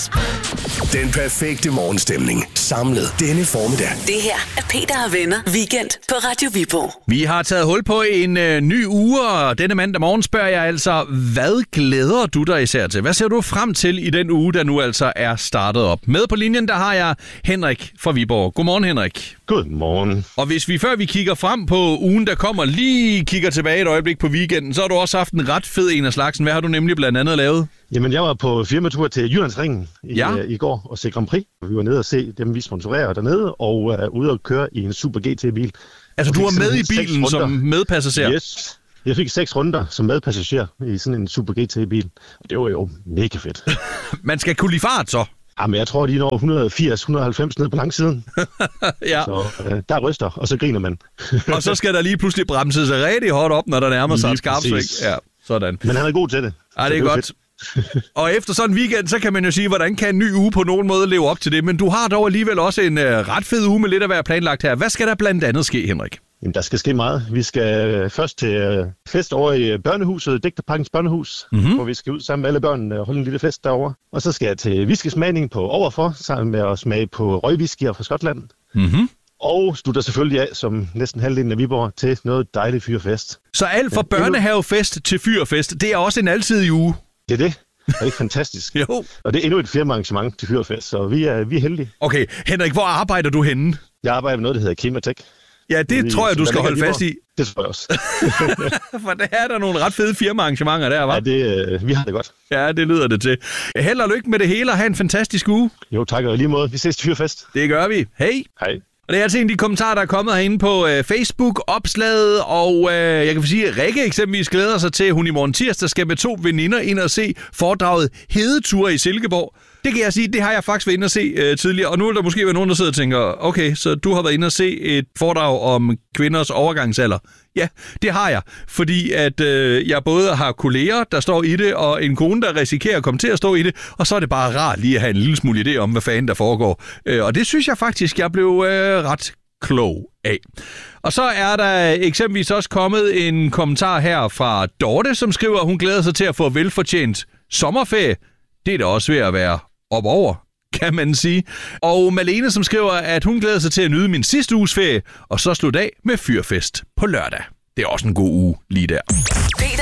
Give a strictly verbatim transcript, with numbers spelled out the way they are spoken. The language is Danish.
Voice. Den perfekte morgenstemning samlet denne formiddag. Det her er Peter og Venner Weekend på Radio Viborg. Vi har taget hul på en øh, ny uge, og denne mandag morgen spørger jeg altså, hvad glæder du dig især til? Hvad ser du frem til i den uge, der nu altså er startet op? Med på linjen, der har jeg Henrik fra Viborg. Godmorgen, Henrik. Godmorgen. Og hvis vi før vi kigger frem på ugen, der kommer, lige kigger tilbage et øjeblik på weekenden, så har du også haft en ret fed en af slagsen. Hvad har du nemlig blandt andet lavet? Jamen, jeg var på firmatur til Jyllandsringen i, ja. uh, i går og se Grand Prix. Vi var nede og se dem, vi sponsorerer dernede, og uh, ude og køre i en Super G T-bil. Altså, du var med i bilen som medpassager? Yes. Jeg fik seks runder som medpassager i sådan en Super G T-bil, og det var jo mega fedt. Man skal kunne lide fart, så? Jamen, jeg tror, de når et hundrede og firs til et hundrede og halvfems ned på langsiden. Ja. Så uh, der ryster, og så griner man. Og så skal der lige pludselig bremse sig rigtig hårdt op, når der nærmer sig et skarpsving. Ja, sådan. Men han er god til det. Ej, det er godt. Og efter sådan en weekend, så kan man jo sige, hvordan kan en ny uge på nogen måde leve op til det? Men du har dog alligevel også en uh, ret fed uge med lidt at være planlagt her. Hvad skal der blandt andet ske, Henrik? Jamen, der skal ske meget. Vi skal først til uh, fest over i børnehuset, Digterparkens børnehus, mm-hmm. hvor vi skal ud sammen med alle børnene og holde en lille fest derovre. Og så skal jeg til whiskysmagning på Overfor, sammen med at smage på røgwhiskyer fra Skotland. Mm-hmm. Og slutter selvfølgelig af, som næsten halvdelen af Viborg, til noget dejligt fyrfest. Så alt fra børnehavefest til fyrfest, det er også en altidig uge? Det er det. Det er ikke fantastisk. Jo. Og det er endnu et firmaarrangement til fyrfest, så vi er, vi er heldige. Okay, Henrik, hvor arbejder du henne? Jeg arbejder med noget, der hedder Klimatech. Ja, det vi, tror jeg, du skal holde fast i. Det tror jeg også. For der er der nogle ret fede firmaarrangementer der, hva'? Ja, det, øh, vi har det godt. Ja, det lyder det til. Held og lykke med det hele, og have en fantastisk uge. Jo, tak og lige måde. Vi ses til fyrfest. Det gør vi. Hej. Hej. Og det er altså en af de kommentarer, der er kommet herinde på øh, Facebook-opslaget, og øh, jeg kan sige, at Rikke eksempelvis glæder sig til, at hun i morgen tirsdag skal med to veninder ind og se foredraget Hedetur i Silkeborg. Det kan jeg sige, det har jeg faktisk været inde og se øh, tidligere, og nu er der måske været nogen, der sidder og tænker, okay, så du har været inde og se et foredrag om kvinders overgangsalder. Ja, det har jeg, fordi at øh, jeg både har kolleger, der står i det, og en kone, der risikerer at komme til at stå i det, og så er det bare rart lige at have en lille smule idé om, hvad fanden der foregår. Øh, og det synes jeg faktisk, jeg blev øh, ret klog af. Og så er der eksempelvis også kommet en kommentar her fra Dorte, som skriver, at hun glæder sig til at få velfortjent sommerferie. Det er da også ved at være op over, kan man sige. Og Malene, som skriver, at hun glæder sig til at nyde min sidste uges ferie, og så slutte af med fyrfest på lørdag. Det er også en god uge lige der.